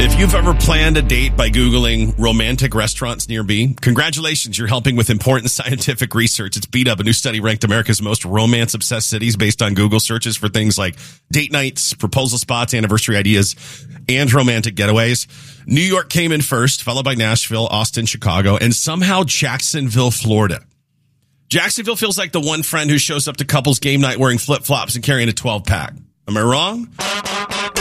If you've ever planned a date by Googling romantic restaurants near me, congratulations, you're helping with important scientific research. It's beat up. A new study ranked America's most romance-obsessed cities based on Google searches for things like date nights, proposal spots, anniversary ideas, and romantic getaways. New York came in first, followed by Nashville, Austin, Chicago, and somehow Jacksonville, Florida. Jacksonville feels like the one friend who shows up to couples game night wearing flip-flops and carrying a 12-pack. Am I wrong?